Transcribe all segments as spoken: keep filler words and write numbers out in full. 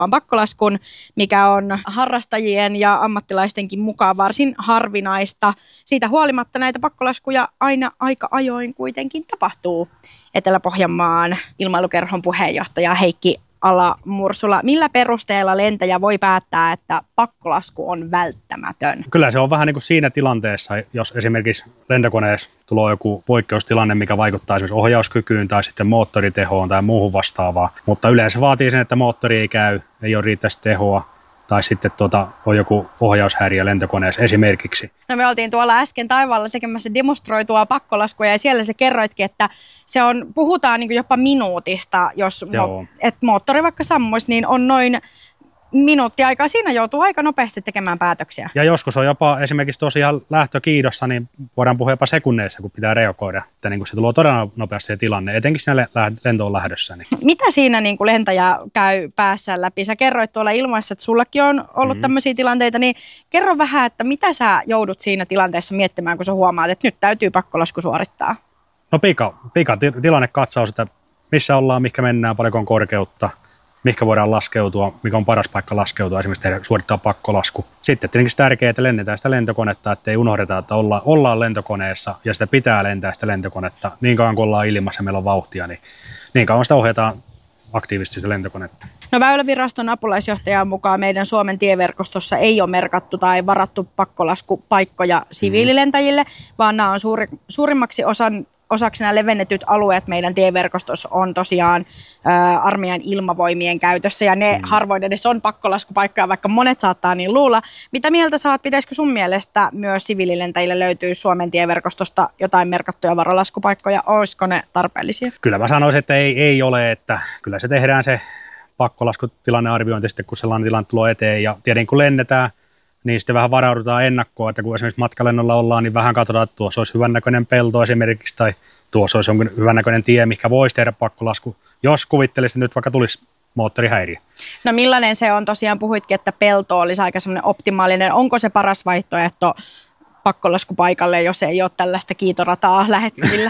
nappaan pakkolaskun, mikä on harrastajien ja ammattilaistenkin mukaan varsin harvinaista. Siitä huolimatta näitä pakkolaskuja aina aika ajoin kuitenkin tapahtuu. Etelä-Pohjanmaan ilmailukerhon puheenjohtaja Heikki Ala-Mursula. Millä perusteella lentäjä voi päättää, että pakkolasku on välttämätön? Kyllä se on vähän niin kuin siinä tilanteessa, jos esimerkiksi lentokoneessa tulee joku poikkeustilanne, mikä vaikuttaa esimerkiksi ohjauskykyyn tai sitten moottoritehoon tai muuhun vastaavaan. Mutta yleensä vaatii sen, että moottori ei käy, ei ole riittävästi tehoa tai sitten tuota, on joku ohjaushäiriö lentokoneessa esimerkiksi. No me oltiin tuolla äsken taivaalla tekemässä demonstroitua pakkolaskua ja siellä se kerroitkin, että se on, puhutaan niin kuin jopa minuutista, jos mo- et moottori vaikka sammuisi, niin on noin minuutti aikaa. Siinä joutuu aika nopeasti tekemään päätöksiä. Ja joskus on jopa esimerkiksi tosiaan lähtökiidossa, niin voidaan puhua jopa sekunneissa, kun pitää reagoida. Että niin kuin se tulee todella nopeasti se tilanne, etenkin siinä lentoon lähdössä. Niin. Mitä siinä niin kuin lentäjä käy päässä läpi? Sä kerroit tuolla ilmoissa, että sullakin on ollut mm-hmm. tämmöisiä tilanteita, niin kerro vähän, että mitä sä joudut siinä tilanteessa miettimään, kun sä huomaat, että nyt täytyy pakkolasku suorittaa? No pika, pika tilannekatsaus, että missä ollaan, mikä mennään, paljonko on korkeutta. Mihinkä voidaan laskeutua, mikä on paras paikka laskeutua, esimerkiksi tehdä, suorittaa pakkolasku. Sitten tietenkin tärkeää, että lennetään sitä lentokonetta, ettei unohdeta, että olla, ollaan lentokoneessa ja sitä pitää lentää sitä lentokonetta. Niin kauan kuin ollaan ilmassa ja meillä on vauhtia, niin niin kauan sitä ohjataan aktiivisesti sitä lentokonetta. No Väyläviraston apulaisjohtajan mukaan meidän Suomen tieverkostossa ei ole merkattu tai varattu pakkolaskupaikkoja siviililentäjille, mm. vaan nämä on suuri, suurimmaksi osan Osaksi nämä levennetyt alueet meidän tieverkostossa on tosiaan ä, armeijan ilmavoimien käytössä ja ne mm. harvoin edes on pakkolaskupaikkoja, vaikka monet saattaa niin luulla. Mitä mieltä saat, pitäisikö sun mielestä myös siviililentäjille löytyy Suomen tieverkostosta jotain merkattuja varalaskupaikkoja? Olisiko ne tarpeellisia? Kyllä mä sanoisin, että ei, ei ole, että kyllä se tehdään se pakkolaskutilannearviointi sitten, kun sellainen tilanne tulee eteen ja tietenkin kun lennetään, niin sitten vähän varaudutaan ennakkoon, että kun esimerkiksi matkalennolla ollaan, niin vähän katsotaan, että tuossa olisi hyvännäköinen pelto esimerkiksi, tai tuossa olisi jonkin hyvännäköinen tie, mikä voisi tehdä pakkolasku, jos kuvittelisi, että nyt vaikka tulisi moottorihäiriö. No millainen se on? Tosiaan puhuitkin, että pelto olisi aika semmoinen optimaalinen. Onko se paras vaihtoehto pakkolaskupaikalle, jos ei ole tällaista kiitorataa lähettävillä?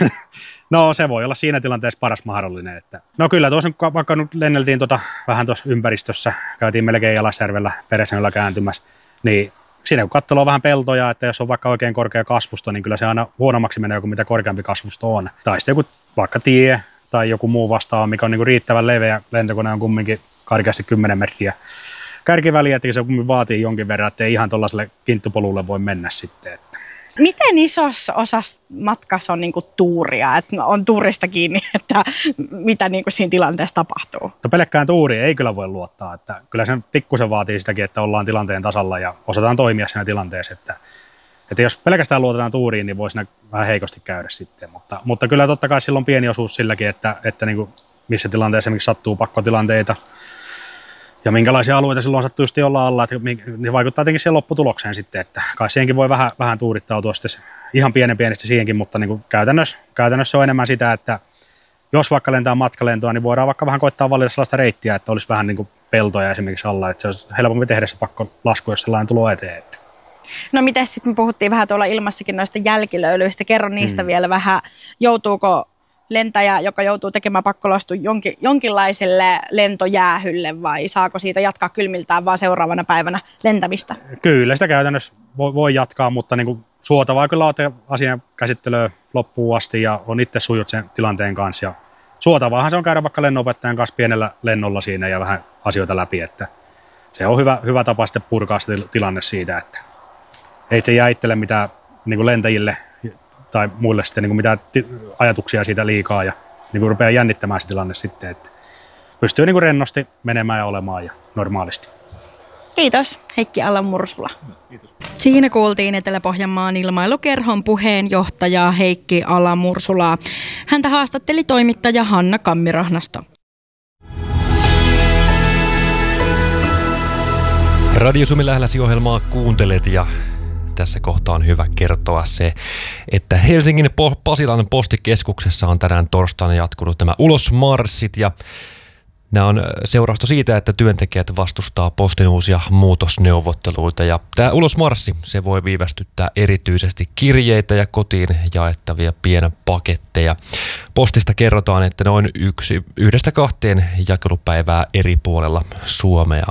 No se voi olla siinä tilanteessa paras mahdollinen. Että... No kyllä tuossa vaikka nyt lenneltiin tuota, vähän tuossa ympäristössä, käytiin melkein Jalasjärvellä Peräsänöllä kääntymässä, niin siinä kun katseloo vähän peltoja, että jos on vaikka oikein korkea kasvusto, niin kyllä se aina huonommaksi menee kuin mitä korkeampi kasvusto on. Tai sitten joku vaikka tie tai joku muu vastaava, mikä on niin kuin riittävän leveä, lentokone on kumminkin karkeasti kymmenen metriä kärkiväliä, että se vaatii jonkin verran, että ei ihan tuollaiselle kinttupolulle voi mennä sitten. Että. Miten isossa osassa matkassa on niinku tuuria, että on tuurista kiinni, että mitä niinku siinä tilanteessa tapahtuu? No pelkkään tuuriin ei kyllä voi luottaa, että kyllä sen pikkusen vaatii sitäkin, että ollaan tilanteen tasalla ja osataan toimia siinä tilanteessa, että, että jos pelkästään luotetaan tuuriin, niin voi siinä vähän heikosti käydä sitten, mutta, mutta kyllä totta kai sillä on pieni osuus silläkin, että, että niinku missä tilanteessa esimerkiksi sattuu pakkotilanteita, ja minkälaisia alueita silloin sattuu just olla alla, että ne vaikuttaa tietenkin siihen lopputulokseen sitten, että kai siihenkin voi vähän, vähän tuurittautua sitten ihan pienen pienestä siihenkin, mutta niin kuin käytännössä, käytännössä on enemmän sitä, että jos vaikka lentää matkalentoa, niin voidaan vaikka vähän koittaa valita sellaista reittiä, että olisi vähän niin kuin peltoja esimerkiksi alla, että se olisi helpompi tehdä se pakkolasku, jos sellainen tulee eteen. No miten sitten me puhuttiin vähän tuolla ilmassakin noista jälkilöylyistä, kerro niistä hmm. vielä vähän, joutuuko lentäjä, joka joutuu tekemään pakkolastun jonkin, jonkinlaiselle lentojäähylle vai saako siitä jatkaa kylmiltään vaan seuraavana päivänä lentämistä? Kyllä sitä käytännössä voi, voi jatkaa, mutta niin kuin suotavaa kyllä on asian käsittelyä loppuun asti ja on itse sujut sen tilanteen kanssa. Ja suotavaahan se on käydä vaikka lennonopettajan kanssa pienellä lennolla siinä ja vähän asioita läpi, että se on hyvä, hyvä tapa sitten purkaa se tilanne siitä, että ei se jää itselle mitään niin kuin lentäjille tai muille sitten niin kuin mitään ajatuksia siitä liikaa ja niin kuin rupeaa jännittämään se tilanne sitten, että pystyy niin kuin rennosti menemään ja olemaan ja normaalisti. Kiitos Heikki Ala-Mursula. Kiitos. Siinä kuultiin Etelä-Pohjanmaan ilmailukerhon puheenjohtaja Heikki Ala-Mursulaa. Häntä haastatteli toimittaja Hanna Kammirahnasto. Radio Suomi lähelläsi ohjelmaa kuuntelet ja tässä kohtaa on hyvä kertoa se, että Helsingin Pasilan postikeskuksessa on tänään torstaina jatkunut nämä ulosmarssit ja Nämä on seurausta siitä, että työntekijät vastustaa Postin uusia muutosneuvotteluita ja tämä ulosmarssi, se voi viivästyttää erityisesti kirjeitä ja kotiin jaettavia pienpaketteja. Postista kerrotaan, että noin yksi, yhdestä kahteen jakelupäivää eri puolella Suomea